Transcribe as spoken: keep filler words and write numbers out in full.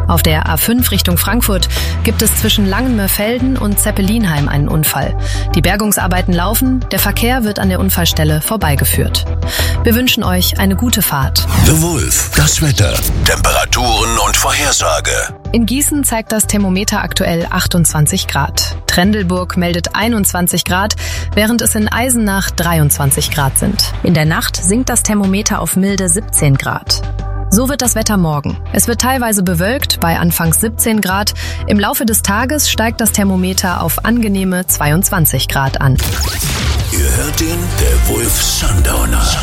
Auf der A fünf Richtung Frankfurt gibt es zwischen Langenmörfelden und Zeppelinheim einen Unfall. Die Bergungsarbeiten laufen, der Verkehr wird an der Unfallstelle vorbeigeführt. Wir wünschen euch eine gute Fahrt. The Wolf, das Wetter, Temperaturen und Vorhersage. In Gießen zeigt das Thermometer aktuell achtundzwanzig Grad. Trendelburg meldet einundzwanzig Grad, während es in Eisenach dreiundzwanzig Grad sind. In der Nacht sinkt das Thermometer auf milde siebzehn Grad. So wird das Wetter morgen. Es wird teilweise bewölkt, bei anfangs siebzehn Grad. Im Laufe des Tages steigt das Thermometer auf angenehme zweiundzwanzig Grad an. Ihr hört ihn, der Wolf Sundowner.